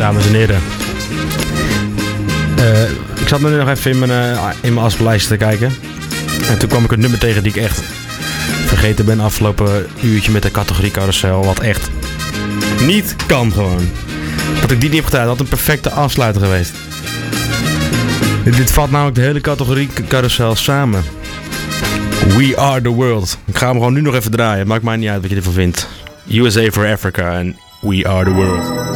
dames en heren. Ik zat nu nog even in mijn afspeellijst te kijken. En toen kwam ik een nummer tegen die ik echt vergeten ben afgelopen uurtje met de categorie carousel. Wat echt niet kan gewoon. Dat ik die niet heb gedaan, dat had een perfecte afsluiter geweest. Dit valt namelijk de hele categorie carousel samen. We Are The World. Ik ga hem gewoon nu nog even draaien. Maakt mij niet uit wat je ervan vindt. USA for Africa en We Are The World.